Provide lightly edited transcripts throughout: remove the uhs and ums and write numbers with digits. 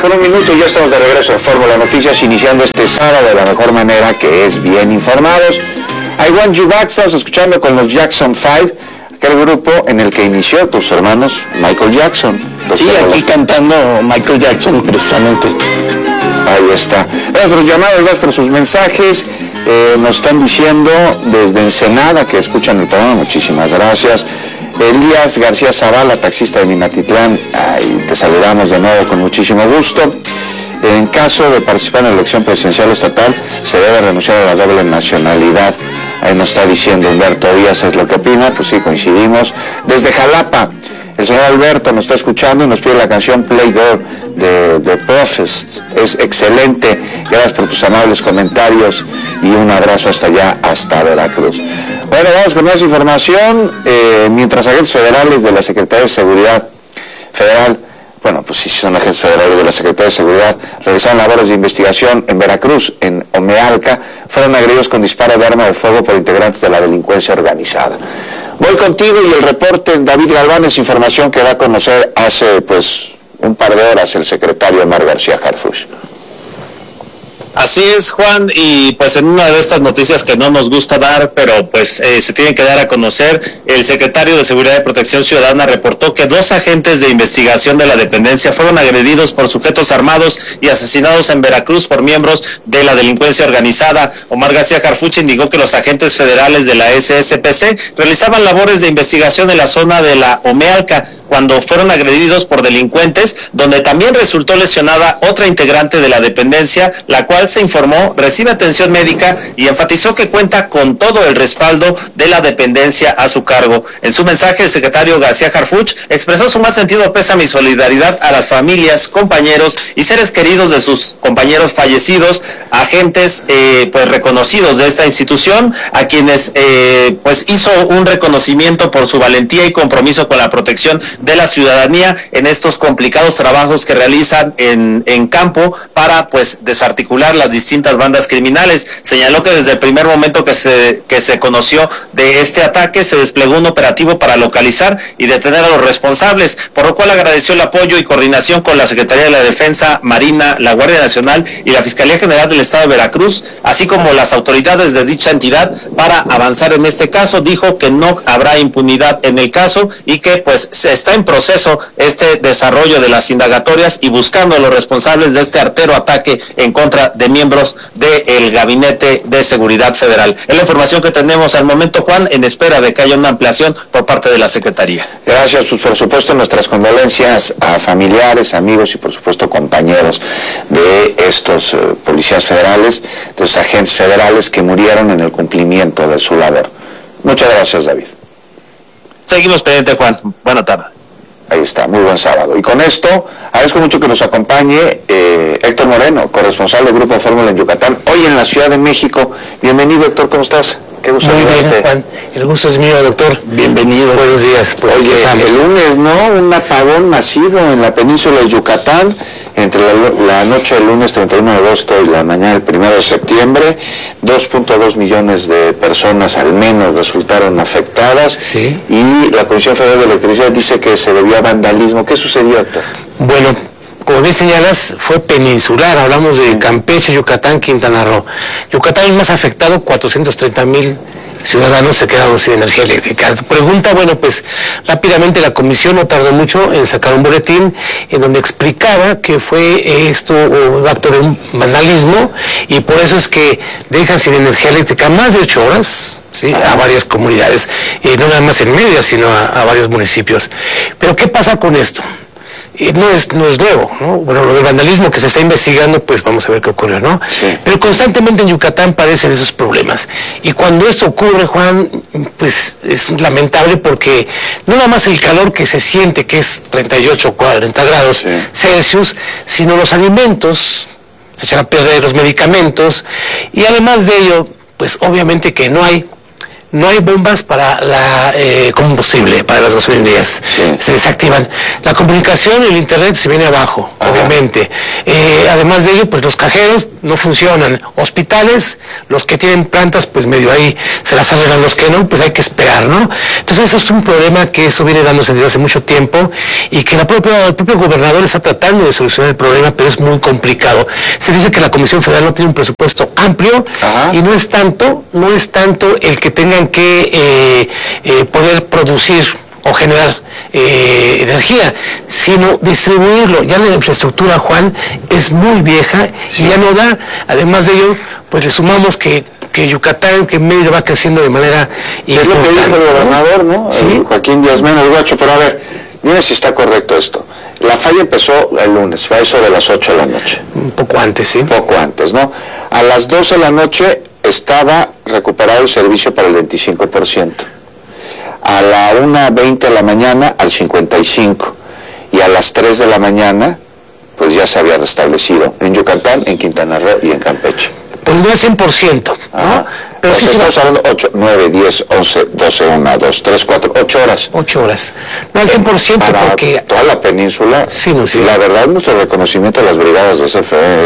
con 1 minuto y ya estamos de regreso en Fórmula Noticias, iniciando este sábado de la mejor manera, que es bien informados. I Want You Back, estamos escuchando con los Jackson 5, aquel grupo en el que inició tus hermanos Michael Jackson. Sí, aquí cantando Michael Jackson precisamente. Ahí está. Gracias por los llamados, gracias por sus mensajes. Nos están diciendo desde Ensenada que escuchan el programa, muchísimas gracias. Elías García Zavala, taxista de Minatitlán, ahí te saludamos de nuevo con muchísimo gusto. En caso de participar en la elección presidencial estatal, se debe renunciar a la doble nacionalidad. Ahí nos está diciendo Humberto Díaz, es lo que opina, pues sí, coincidimos. Desde Jalapa, el señor Alberto nos está escuchando y nos pide la canción Playgirl de The Prophets. Es excelente, gracias por tus amables comentarios y un abrazo hasta allá, hasta Veracruz. Bueno, vamos con más información. Mientras agentes federales de la Secretaría de Seguridad Federal, bueno, pues sí, son agentes federales de la Secretaría de Seguridad, realizaron labores de investigación en Veracruz, en Omealca, fueron agredidos con disparos de arma de fuego por integrantes de la delincuencia organizada. Voy contigo y el reporte, David Galván, es información que da a conocer hace, pues, un par de horas el secretario Omar García Harfuch. Así es, Juan, y pues en una de estas noticias que no nos gusta dar, pero pues se tienen que dar a conocer, el secretario de Seguridad y Protección Ciudadana reportó que 2 agentes de investigación de la dependencia fueron agredidos por sujetos armados y asesinados en Veracruz por miembros de la delincuencia organizada. Omar García Harfuch indicó que los agentes federales de la SSPC realizaban labores de investigación en la zona de la Omealca cuando fueron agredidos por delincuentes, donde también resultó lesionada otra integrante de la dependencia, la cual se informó recibe atención médica y enfatizó que cuenta con todo el respaldo de la dependencia a su cargo. En su mensaje, el secretario García Harfuch expresó su más sentido pésame y solidaridad a las familias, compañeros y seres queridos de sus compañeros fallecidos, agentes pues reconocidos de esta institución, a quienes pues hizo un reconocimiento por su valentía y compromiso con la protección de la ciudadanía en estos complicados trabajos que realizan en campo para pues desarticular las distintas bandas criminales. Señaló que desde el primer momento que se conoció de este ataque se desplegó un operativo para localizar y detener a los responsables, por lo cual agradeció el apoyo y coordinación con la Secretaría de la Defensa, Marina, la Guardia Nacional y la Fiscalía General del Estado de Veracruz, así como las autoridades de dicha entidad para avanzar en este caso. Dijo que no habrá impunidad en el caso y que pues se está en proceso este desarrollo de las indagatorias y buscando a los responsables de este artero ataque en contra de miembros del Gabinete de Seguridad Federal. Es la información que tenemos al momento, Juan, en espera de que haya una ampliación por parte de la Secretaría. Gracias, pues por supuesto nuestras condolencias a familiares, amigos y por supuesto compañeros de estos policías federales, de los agentes federales que murieron en el cumplimiento de su labor. Muchas gracias, David. Seguimos pendiente, Juan. Buena tarde. Ahí está, muy buen sábado. Y con esto, agradezco mucho que nos acompañe Héctor Moreno, corresponsal del Grupo Fórmula en Yucatán, hoy en la Ciudad de México. Bienvenido, Héctor, ¿cómo estás? Qué gusto muy verte. Bien, Juan. El gusto es mío, doctor. Bienvenido. Buenos días. Pues oye, el lunes, ¿no? Un apagón masivo en la península de Yucatán, entre la noche del lunes 31 de agosto y la mañana del 1 de septiembre. 2.2 millones de personas al menos resultaron afectadas. Sí. Y la Comisión Federal de Electricidad dice que se debió a vandalismo. ¿Qué sucedió, Héctor? Bueno, como bien señalas, fue peninsular, hablamos de Campeche, Yucatán, Quintana Roo. Yucatán es más afectado, 430,000 ciudadanos se quedaron sin energía eléctrica. Pregunta, bueno, pues rápidamente la comisión no tardó mucho en sacar un boletín en donde explicaba que fue esto un acto de un vandalismo y por eso es que dejan sin energía eléctrica más de 8 horas. Sí, a varias comunidades, no nada más en Mérida, sino a varios municipios. Pero ¿qué pasa con esto? No es nuevo, ¿no? Bueno, lo del vandalismo que se está investigando, pues vamos a ver qué ocurrió, ¿no? Sí. Pero constantemente en Yucatán parecen esos problemas. Y cuando esto ocurre, Juan, pues es lamentable porque no nada más el calor que se siente, que es 38 o 40 grados Celsius, sino los alimentos, se echan a perder los medicamentos, y además de ello, pues obviamente que no hay no hay bombas para la combustible, para las gasolinerías, se desactivan. La comunicación y el internet se viene abajo, obviamente. Además de ello, pues los cajeros no funcionan. Hospitales, los que tienen plantas, pues medio ahí se las arreglan, los que no, pues hay que esperar, ¿no? Entonces eso es un problema que eso viene dándose desde hace mucho tiempo y que el propio gobernador está tratando de solucionar el problema, pero es muy complicado. Se dice que la Comisión Federal no tiene un presupuesto amplio y no es tanto el que tengan que poder producir o generar energía, sino distribuirlo. Ya la infraestructura, Juan, es muy vieja y ya no da. Además de ello, pues le sumamos que Yucatán, que medio va creciendo de manera importante. Es lo que dijo el gobernador, ¿no? ¿Sí? Joaquín Díaz Mena, el Guacho, pero a ver, dime si está correcto esto. La falla empezó el lunes, fue a eso de las 8 de la noche. Un poco antes, ¿sí? Un poco antes, ¿no? A las 12 de la noche estaba recuperado el servicio para el 25%. A la 1:20 de la mañana al 55%. Y a las 3 de la mañana, pues ya se había restablecido en Yucatán, en Quintana Roo y en Campeche. Pues no es 100%, ¿no? Pero pues sí estamos hablando 8, 9, 10, 11, 12, 1, 2, 3, 4, 8 horas. 8 horas. No al 100% para porque... toda la península, sí, no, sí. La verdad, nuestro reconocimiento a las brigadas de CFE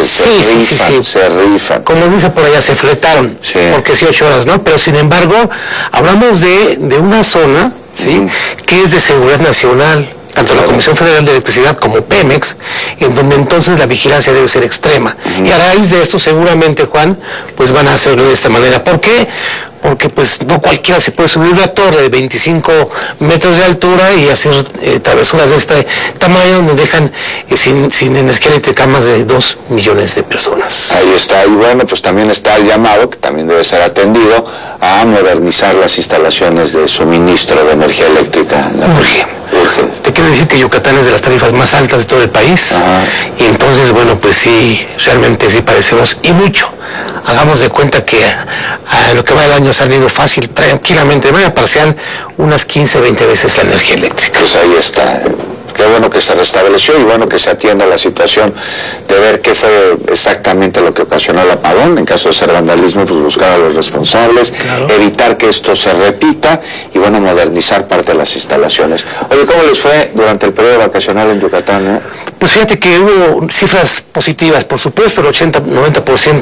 se rifan. Como dice por allá, se fletaron, porque sí, 8 horas, ¿no? Pero sin embargo, hablamos de una zona, ¿sí? Que es de seguridad nacional, tanto la Comisión Federal de Electricidad como Pemex, en donde entonces la vigilancia debe ser extrema. Y a raíz de esto, seguramente, Juan, pues van a hacerlo de esta manera. ¿Por qué? Porque pues no cualquiera se puede subir una torre de 25 metros de altura y hacer travesuras de este tamaño, nos dejan sin energía eléctrica más de 2 millones de personas. Ahí está, y bueno, pues también está el llamado, que también debe ser atendido, a modernizar las instalaciones de suministro de energía eléctrica. Urge. Te quiero decir que Yucatán es de las tarifas más altas de todo el país, y entonces, bueno, pues sí, realmente sí padecemos, y mucho. Hagamos de cuenta que a lo que va el año se ha ido fácil, tranquilamente, de manera parcial, unas 15, 20 veces la energía eléctrica. Pues ahí está. Qué bueno que se restableció y bueno que se atienda la situación de ver qué fue exactamente lo que ocasionó el apagón. En caso de ser vandalismo, pues buscar a los responsables, evitar que esto se repita y bueno, modernizar parte de las instalaciones. Oye, ¿cómo les fue durante el periodo vacacional en Yucatán? Pues fíjate que hubo cifras positivas, por supuesto, el 80-90%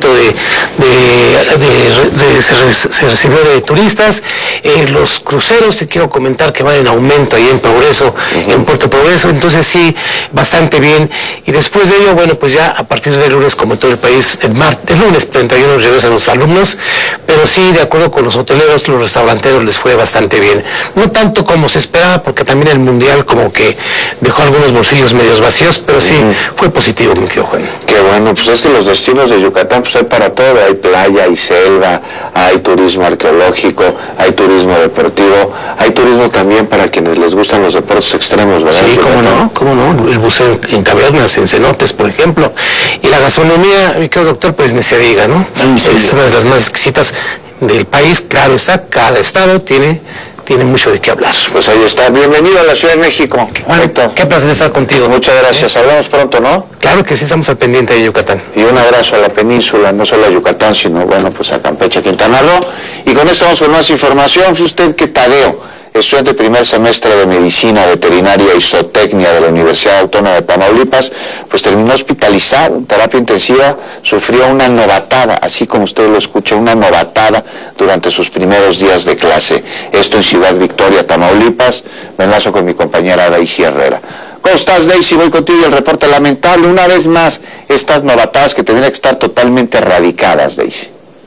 se recibió de turistas. Los cruceros, te quiero comentar que van en aumento ahí en Progreso, en Puerto Progreso. Entonces sí, bastante bien. Y después de ello, bueno, pues ya a partir del lunes, como en todo el país, el lunes 31 regresan los alumnos, pero sí, de acuerdo con los hoteleros, los restauranteros les fue bastante bien. No tanto como se esperaba, porque también el Mundial como que dejó algunos bolsillos medios vacíos, pero sí, fue positivo, mi querido Juan. Qué bueno, pues es que los destinos de Yucatán, pues hay para todo, hay playa, hay selva, hay turismo arqueológico, hay turismo deportivo, hay turismo también para quienes les gustan los deportes extremos, ¿verdad? Sí, cómo no, el buceo en cavernas, en cenotes, por ejemplo, y la gastronomía, mi querido doctor, pues ni se diga, ¿no? Es una de las más exquisitas del país, claro está, cada estado tiene mucho de qué hablar. Pues ahí está, bienvenido a la Ciudad de México. Bueno, qué placer estar contigo. Muchas gracias, hablamos pronto, ¿no? Claro que sí, estamos al pendiente de Yucatán. Y un abrazo a la península, no solo a Yucatán, sino bueno, pues a Campeche, Quintana Roo. Y con esto vamos con más información. Fue usted que Tadeo, estudiante de primer semestre de Medicina Veterinaria y Zootecnia de la Universidad Autónoma de Tamaulipas, pues terminó hospitalizado en terapia intensiva, sufrió una novatada, así como usted lo escucha, una novatada durante sus primeros días de clase. Esto en Ciudad Victoria, Tamaulipas. Me enlazo con mi compañera Daisy Herrera. ¿Cómo estás, Daisy? Voy contigo, el reporte lamentable. Una vez más, estas novatadas que tendrían que estar totalmente erradicadas, Daisy.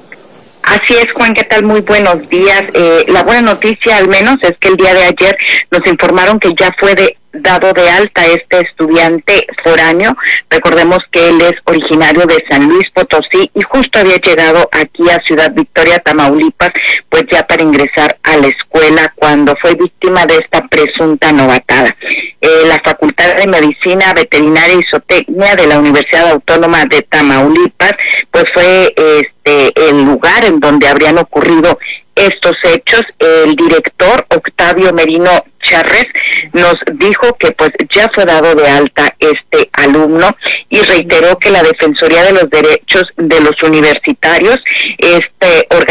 Así es, Juan, ¿qué tal? Muy buenos días. La buena noticia, al menos, es que el día de ayer nos informaron que ya fue dado de alta este estudiante foráneo. Recordemos que él es originario de San Luis Potosí y justo había llegado aquí a Ciudad Victoria, Tamaulipas, pues ya para ingresar a la escuela cuando fue víctima de esta presunta novatada. La Facultad de Medicina Veterinaria y Zootecnia de la Universidad Autónoma de Tamaulipas, pues fue el lugar en donde habrían ocurrido estos hechos. El director Octavio Merino Charres nos dijo que pues ya fue dado de alta este alumno y reiteró que la Defensoría de los Derechos de los Universitarios, este organismo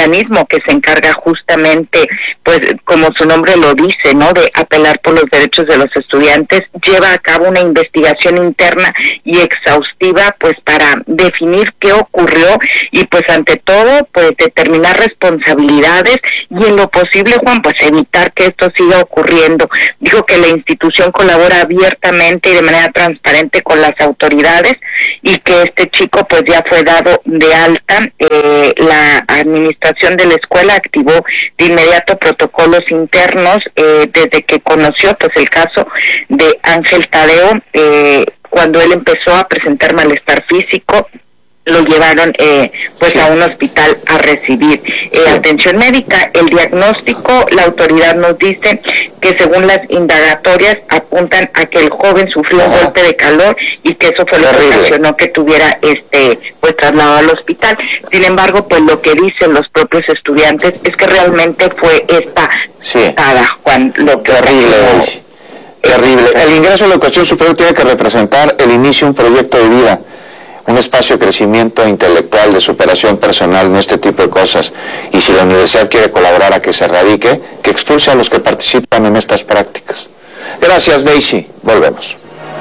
organismo que se encarga justamente, pues como su nombre lo dice, ¿no?, de apelar por los derechos de los estudiantes, lleva a cabo una investigación interna y exhaustiva, pues para definir qué ocurrió y pues ante todo, pues determinar responsabilidades y en lo posible, Juan, pues evitar que esto siga ocurriendo. Dijo que la institución colabora abiertamente y de manera transparente con las autoridades y que este chico pues ya fue dado de alta. La administración de la escuela activó de inmediato protocolos internos desde que conoció pues el caso de Ángel Tadeo, cuando él empezó a presentar malestar físico. Lo llevaron pues a un hospital a recibir atención médica. El diagnóstico, la autoridad nos dice que según las indagatorias apuntan a que el joven sufrió un golpe de calor y que eso fue lo que ocasionó que tuviera pues trasladado al hospital. Sin embargo, pues lo que dicen los propios estudiantes es que realmente fue esta Juan, lo que terrible. El ingreso a la educación superior tiene que representar el inicio de un proyecto de vida, un espacio de crecimiento intelectual, de superación personal, no este tipo de cosas. Y si la universidad quiere colaborar a que se erradique, que expulse a los que participan en estas prácticas. Gracias, Daisy. Volvemos.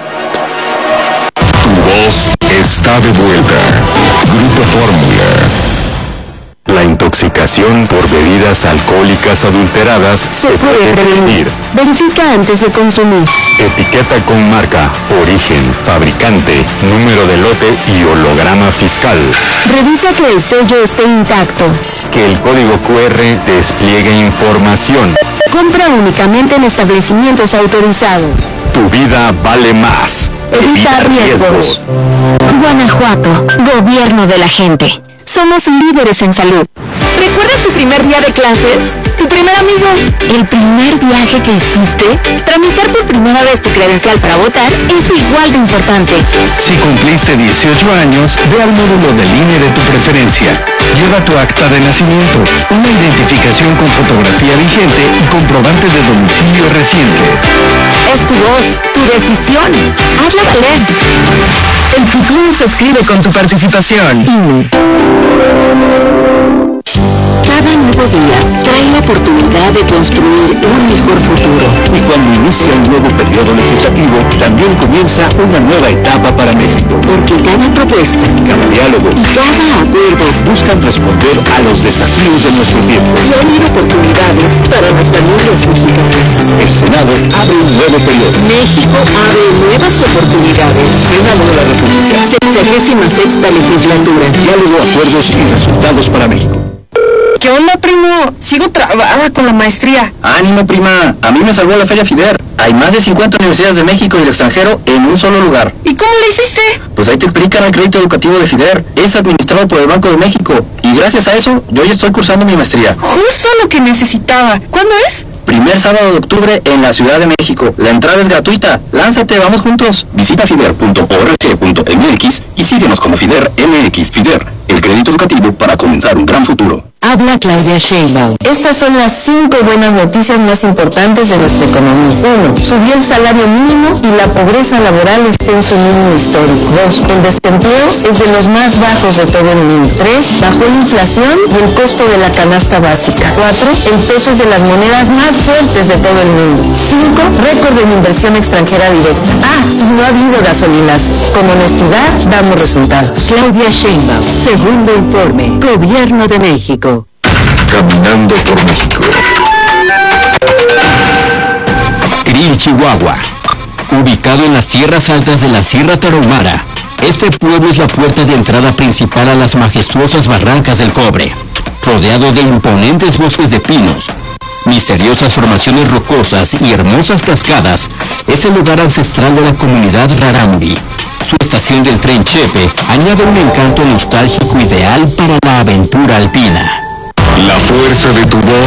Tu voz está de vuelta. Grupo Fórmula. La intoxicación por bebidas alcohólicas adulteradas se puede prevenir. Verifica antes de consumir. Etiqueta con marca, origen, fabricante, número de lote y holograma fiscal. Revisa que el sello esté intacto. Que el código QR despliegue información. Compra únicamente en establecimientos autorizados. Tu vida vale más. Evita riesgos. Guanajuato, gobierno de la gente. Somos líderes en salud. ¿Recuerdas tu primer día de clases? ¿Tu primer amigo? ¿El primer viaje que hiciste? Tramitar por primera vez tu credencial para votar es igual de importante. Si cumpliste 18 años, ve al módulo del INE de tu preferencia. Lleva tu acta de nacimiento, una identificación con fotografía vigente y comprobante de domicilio reciente. Es tu voz, tu decisión. Hazla valer. El futuro se escribe con tu participación. INE. Cada nuevo día trae la oportunidad de construir un mejor futuro. Y cuando inicia un nuevo periodo legislativo, también comienza una nueva etapa para México. Porque cada propuesta, cada diálogo y cada acuerdo buscan responder a los desafíos de nuestro tiempo y abrir oportunidades para las familias mexicanas. El Senado abre un nuevo periodo. México abre nuevas oportunidades. Senado de la República. 66ª legislatura. Diálogo, acuerdos y resultados para México. ¿Qué onda, primo? Sigo trabada con la maestría. Ánimo, prima. A mí me salvó la Feria FIDER. Hay más de 50 universidades de México y del extranjero en un solo lugar. ¿Y cómo le hiciste? Pues ahí te explican el crédito educativo de FIDER. Es administrado por el Banco de México. Y gracias a eso, yo ya estoy cursando mi maestría. Justo lo que necesitaba. ¿Cuándo es? Primer sábado de octubre en la Ciudad de México. La entrada es gratuita. Lánzate, vamos juntos. Visita fider.org.mx y síguenos como FIDER MX. FIDER, el crédito educativo para comenzar un gran futuro. Habla Claudia Sheinbaum. Estas son las 5 buenas noticias más importantes de nuestra economía. 1. Subió el salario mínimo y la pobreza laboral está en su mínimo histórico. 2. El desempleo es de los más bajos de todo el mundo. 3. Bajó la inflación y el costo de la canasta básica. 4. El peso es de las monedas más fuertes de todo el mundo. 5. Récord en inversión extranjera directa. Y no ha habido gasolinazos. Con honestidad damos resultados. Claudia Sheinbaum. Segundo informe. Gobierno de México. Caminando por México. Krill, Chihuahua. Ubicado en las tierras altas de la Sierra Tarahumara, este pueblo es la puerta de entrada principal a las majestuosas barrancas del Cobre. Rodeado de imponentes bosques de pinos, misteriosas formaciones rocosas y hermosas cascadas, es el lugar ancestral de la comunidad Rarámuri. Su estación del tren Chepe añade un encanto nostálgico ideal para la aventura alpina.